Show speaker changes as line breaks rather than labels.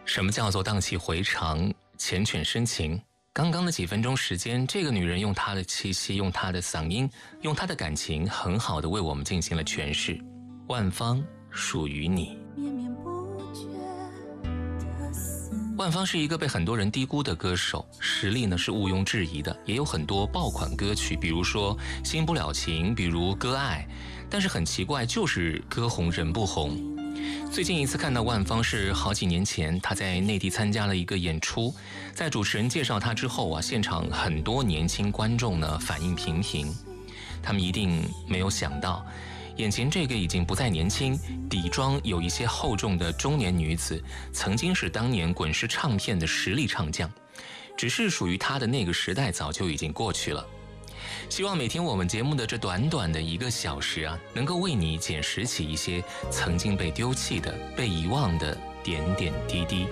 什么叫做荡气回肠、缱绻深情？刚刚的几分钟时间，这个女人用她的气息，用她的嗓音，用她的感情，很好的为我们进行了诠释。万芳，属于你。万芳是一个被很多人低估的歌手，实力呢是毋庸置疑的，也有很多爆款歌曲，比如说《新不了情》，比如《割爱》，但是很奇怪，就是歌红人不红。最近一次看到万芳是好几年前，她在内地参加了一个演出，在主持人介绍她之后啊，现场很多年轻观众呢反应平平，他们一定没有想到，眼前这个已经不再年轻，底妆有一些厚重的中年女子，曾经是当年滚石唱片的实力唱将，只是属于她的那个时代早就已经过去了。希望每天我们节目的这短短的1个小时啊，能够为你捡拾起一些曾经被丢弃的、被遗忘的点点滴滴。